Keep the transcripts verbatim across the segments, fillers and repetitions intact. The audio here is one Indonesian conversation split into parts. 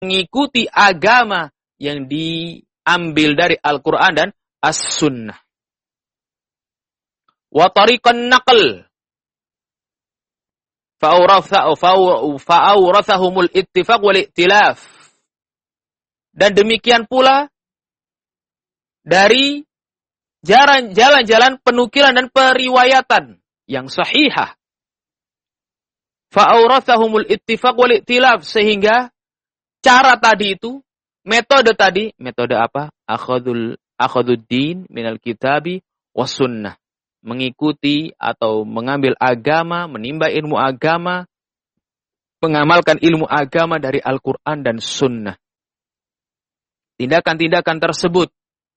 mengikuti agama yang diambil dari Al-Quran dan As-Sunnah. Wa tariqan naql fa'awrathahumul ittifaq wal iktilaf. Dan demikian pula dari jalan-jalan penukilan dan periwayatan yang sahihah. Fa'awrathahumul ittifaq wal iktilaf, sehingga cara tadi itu, metode tadi, metode apa? Akhadul akhaduddin minal kitabi was sunnah. Mengikuti atau mengambil agama, menimba ilmu agama, mengamalkan ilmu agama dari Al-Quran dan Sunnah. Tindakan-tindakan tersebut,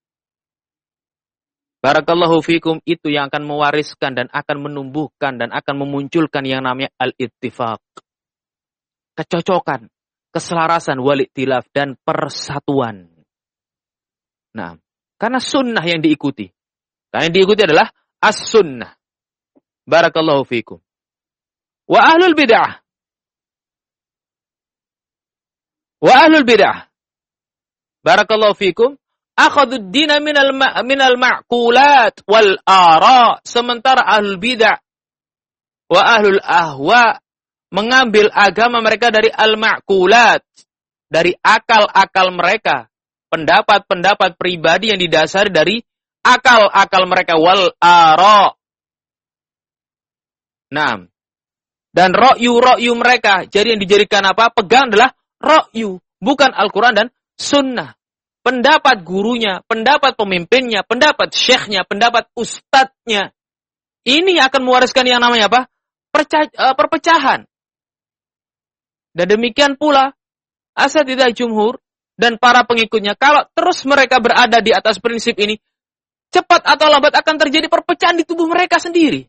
barakallahu fikum, itu yang akan mewariskan dan akan menumbuhkan dan akan memunculkan yang namanya al-ittifaq. Kecocokan, keselarasan, wal-iktilaf, dan persatuan. Nah, karena sunnah yang diikuti. Karena yang diikuti adalah As-Sunnah. Barakallahu fikum. Wa ahlul bid'ah. Wa ahlul bid'ah. Barakallahu fikum. Akhadud dina minal, ma- minal ma'kulat wal ara. Sementara ahlul bid'ah wa ahlul ahwa mengambil agama mereka dari al-ma'kulat. Dari akal-akal mereka. Pendapat-pendapat pribadi yang didasari dari akal-akal mereka, wal ara. Nah, dan ra'yu-ra'yu mereka. Jadi yang dijadikan apa? Pegang adalah ra'yu, bukan Al-Quran dan Sunnah. Pendapat gurunya, pendapat pemimpinnya, pendapat syekhnya, pendapat ustadznya. Ini akan mewariskan yang namanya apa? Perca- uh, perpecahan. Dan demikian pula asatidzah jumhur dan para pengikutnya. Kalau terus mereka berada di atas prinsip ini, cepat atau lambat akan terjadi perpecahan di tubuh mereka sendiri.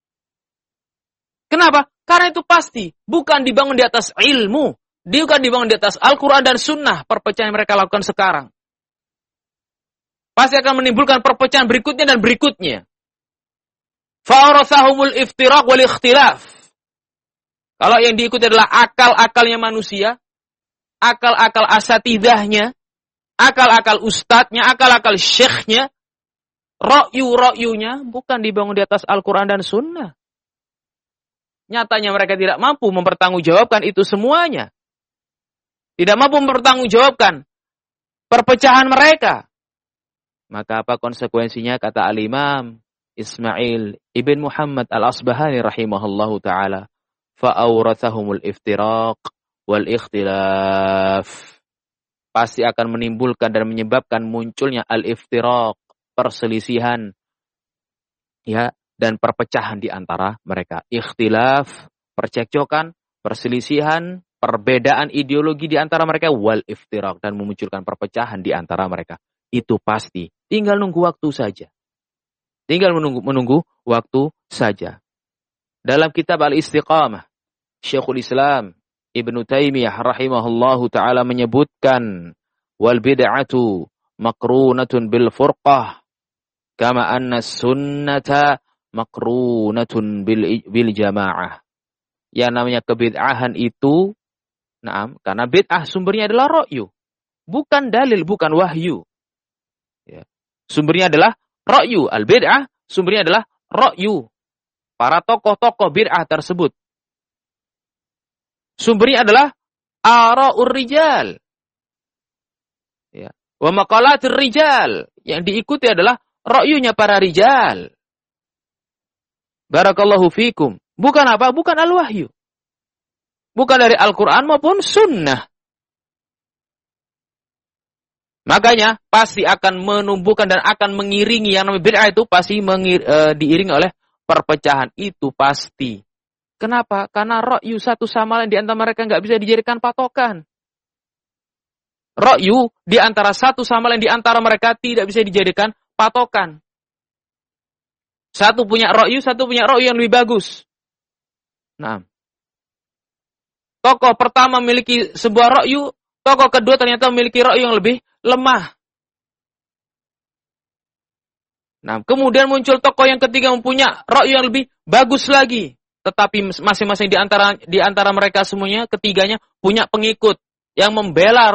Kenapa? Karena itu pasti bukan dibangun di atas ilmu, bukan dibangun di atas Al-Quran dan Sunnah. Perpecahan yang mereka lakukan sekarang pasti akan menimbulkan perpecahan berikutnya dan berikutnya. Fa'arathahumul iftiraq wal ikhtilaf. Kalau yang diikuti adalah akal-akalnya manusia, akal-akal asatidahnya, akal-akal ustadznya, akal-akal syekhnya, ra'yu-ra'yunya bukan dibangun di atas Al-Quran dan Sunnah. Nyatanya mereka tidak mampu mempertanggungjawabkan itu semuanya. Tidak mampu mempertanggungjawabkan perpecahan mereka. Maka apa konsekuensinya? Kata Al-Imam Ismail ibn Muhammad Al-Asbahani rahimahullahu ta'ala. Fa'awrathahumul iftiraq wal ikhtilaf. Pasti akan menimbulkan dan menyebabkan munculnya al-iftiraq, perselisihan, ya, dan perpecahan di antara mereka. Ikhtilaf, percekcokan, perselisihan, perbedaan ideologi di antara mereka, wal iftiraq, dan memunculkan perpecahan di antara mereka. Itu pasti. Tinggal nunggu waktu saja. Tinggal menunggu menunggu waktu saja. Dalam kitab Al-Istiqamah, Syekhul Islam Ibnu Taimiyah rahimahullahu taala menyebutkan, wal bid'atu makrunatun bil furqah kama anna sunnata makrunatun bil, bil jamaah. Yang namanya kebid'ahan itu, nah, karena bid'ah sumbernya adalah ra'yu, bukan dalil, bukan wahyu. Ya. Sumbernya adalah ra'yu. Al-bid'ah sumbernya adalah ra'yu. Para tokoh-tokoh bid'ah tersebut. Sumbernya adalah ara'ur rijal. Ya. Wa maqalatir rijal. Yang diikuti adalah ra'yunya para rijal. Barakallahu fikum. Bukan apa? Bukan al-wahyu. Bukan dari Al-Quran maupun Sunnah. Makanya pasti akan menumbuhkan dan akan mengiringi yang namanya bid'ah itu pasti mengir, e, diiringi oleh perpecahan. Itu pasti. Kenapa? Karena ra'yu satu sama lain di antara mereka nggak bisa dijadikan patokan. Ra'yu di antara satu sama lain di antara mereka tidak bisa dijadikan patokan. Satu punya ra'yu, satu punya ra'yu yang lebih bagus. Nah, tokoh pertama memiliki sebuah ra'yu, tokoh kedua ternyata memiliki ra'yu yang lebih lemah. Nah, kemudian muncul tokoh yang ketiga mempunyai ra'yu yang lebih bagus lagi. Tetapi masing-masing di antara di antara mereka semuanya, ketiganya punya pengikut. yang membela